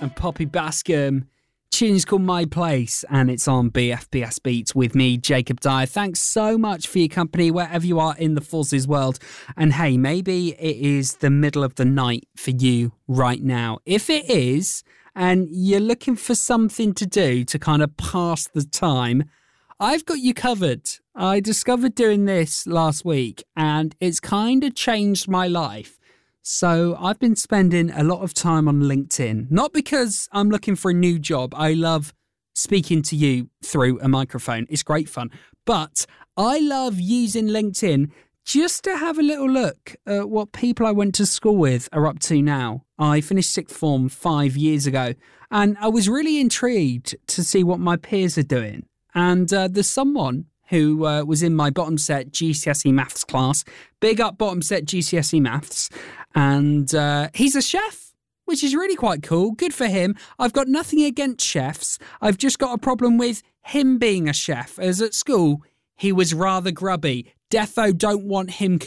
and Poppy Bascom. Tune's called My Place, and it's on BFBS Beats with me, Jacob Dyer. Thanks so much for your company wherever you are in the forces world. And hey, maybe it is the middle of the night for you right now. If it is, and you're looking for something to do to kind of pass the time, I've got you covered. I discovered doing this last week, and it's kind of changed my life. So I've been spending a lot of time on LinkedIn, not because I'm looking for a new job. I love speaking to you through a microphone. It's great fun. But I love using LinkedIn just to have a little look at what people I went to school with are up to now. I finished sixth form 5 years ago, and I was really intrigued to see what my peers are doing. And there's someone who was in my bottom set GCSE maths class. Big up bottom set GCSE maths. And he's a chef, which is really quite cool. Good for him. I've got nothing against chefs. I've just got a problem with him being a chef, as at school, he was rather grubby. Defo don't want him